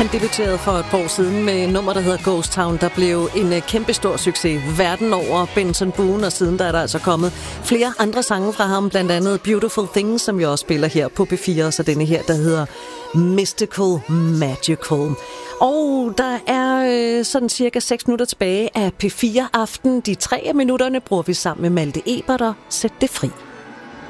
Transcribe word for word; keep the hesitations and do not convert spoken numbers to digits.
Han debuterede for et par år siden med et nummer, der hedder Ghost Town, der blev en kæmpe stor succes verden over. Benson Boone, og siden der er der altså kommet flere andre sange fra ham, blandt andet Beautiful Things, som jeg også spiller her på P fire, og så denne her, der hedder Mystical Magical. Og der er øh, sådan cirka seks minutter tilbage af P fire Aften. De tre af minutterne bruger vi sammen med Malte Ebert og Sæt det fri.